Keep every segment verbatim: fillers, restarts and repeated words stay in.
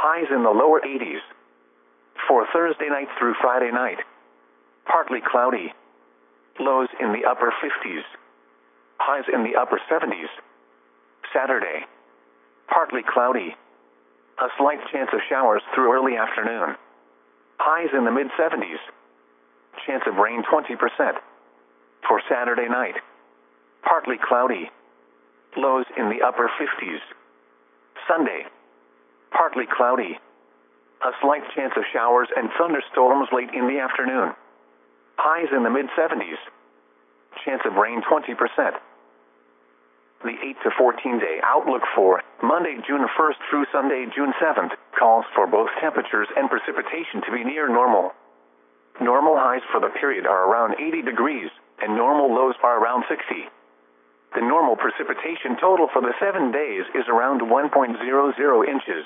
Highs in the lower eighties. For Thursday night through Friday night, partly cloudy. Lows in the upper fifties. Highs in the upper seventies. Saturday, partly cloudy. A slight chance of showers through early afternoon. Highs in the mid seventies. Chance of rain twenty percent. For Saturday night, partly cloudy. Lows in the upper fifties. Sunday, partly cloudy. A slight chance of showers and thunderstorms late in the afternoon. Highs in the mid seventies. Chance of rain twenty percent. The eight to fourteen day outlook for Monday, June first through Sunday, June seventh, calls for both temperatures and precipitation to be near normal. Normal highs for the period are around eighty degrees, and normal lows are around sixty. The normal precipitation total for the seven days is around one point zero zero inches.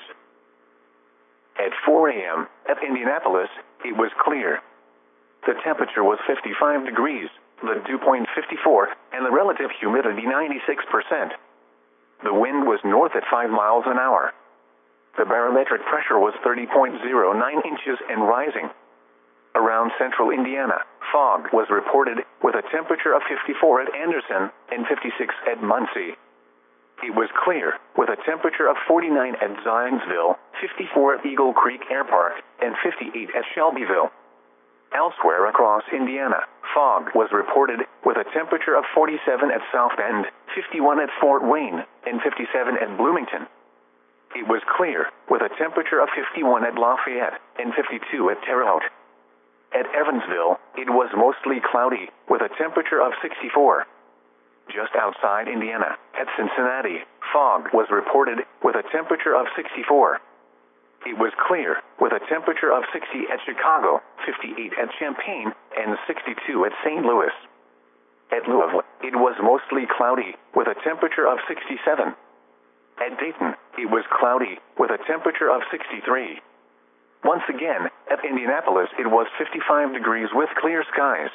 At four a m at Indianapolis, it was clear. The temperature was fifty-five degrees, the dew point fifty-four, and the relative humidity ninety-six percent. The wind was north at five miles an hour. The barometric pressure was thirty point zero nine inches and rising. Around central Indiana, fog was reported, with a temperature of fifty-four at Anderson and fifty-six at Muncie. It was clear, with a temperature of forty-nine at Zionsville, fifty-four at Eagle Creek Air Park, and fifty-eight at Shelbyville. Elsewhere across Indiana, fog was reported, with a temperature of forty-seven at South Bend, fifty-one at Fort Wayne, and fifty-seven at Bloomington. It was clear, with a temperature of fifty-one at Lafayette, and fifty-two at Terre Haute. At Evansville, it was mostly cloudy, with a temperature of sixty-four. Just outside Indiana, at Cincinnati, fog was reported, with a temperature of sixty-four. It was clear, with a temperature of sixty at Chicago, fifty-eight at Champaign, and sixty-two at Saint Louis. At Louisville, it was mostly cloudy, with a temperature of sixty-seven. At Dayton, it was cloudy, with a temperature of sixty-three. Once again, at Indianapolis, it was fifty-five degrees with clear skies.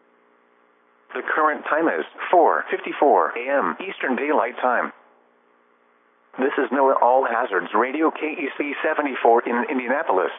The current time is four fifty-four a m Eastern Daylight Time. This is NOAA All Hazards Radio K E C seventy-four in Indianapolis.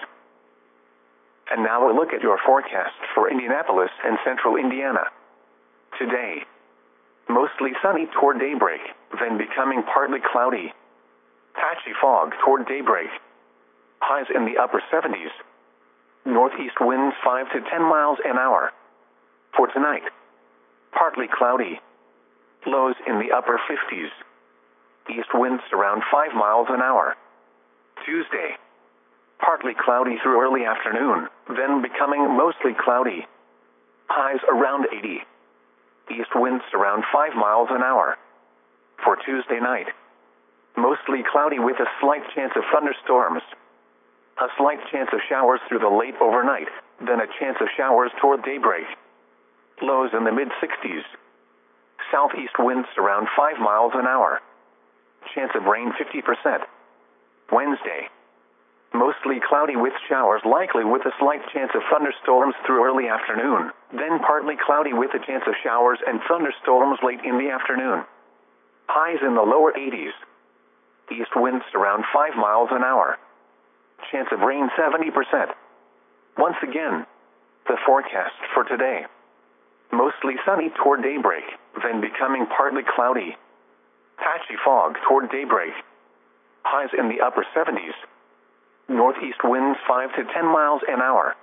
And now a look at your forecast for Indianapolis and central Indiana. Today, mostly sunny toward daybreak, then becoming partly cloudy. Patchy fog toward daybreak. Highs in the upper seventies. Northeast winds five to ten miles an hour. For tonight, partly cloudy. Lows in the upper fifties. East winds around five miles an hour. Tuesday, partly cloudy through early afternoon, then becoming mostly cloudy. Highs around eighty. East winds around five miles an hour. For Tuesday night, mostly cloudy with a slight chance of thunderstorms. A slight chance of showers through the late overnight, then a chance of showers toward daybreak. Lows in the mid sixties. Southeast winds around five miles an hour. Chance of rain fifty percent. Wednesday, mostly cloudy with showers likely with a slight chance of thunderstorms through early afternoon, then partly cloudy with a chance of showers and thunderstorms late in the afternoon. Highs in the lower eighties. East winds around five miles an hour. Chance of rain seventy percent. Once again, the forecast for today. Mostly sunny toward daybreak, then becoming partly cloudy. Patchy fog toward daybreak. Highs in the upper seventies. Northeast winds five to ten miles an hour.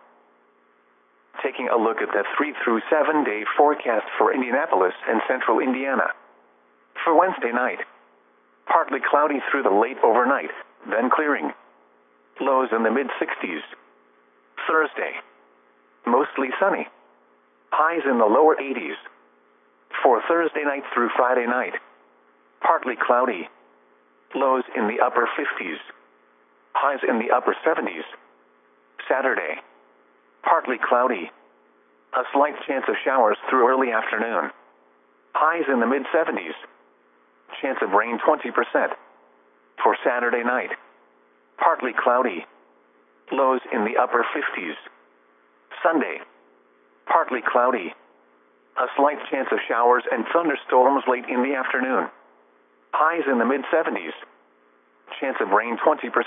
Taking a look at the three through seven day forecast for Indianapolis and central Indiana. For Wednesday night, partly cloudy through the late overnight, then clearing. Lows in the mid sixties. Thursday, mostly sunny. Highs in the lower eighties. For Thursday night through Friday night, partly cloudy. Lows in the upper fifties. Highs in the upper seventies. Saturday, partly cloudy. A slight chance of showers through early afternoon. Highs in the mid seventies. Chance of rain twenty percent. For Saturday night, partly cloudy. Lows in the upper fifties. Sunday, partly cloudy. A slight chance of showers and thunderstorms late in the afternoon. Highs in the mid seventies. Chance of rain twenty percent.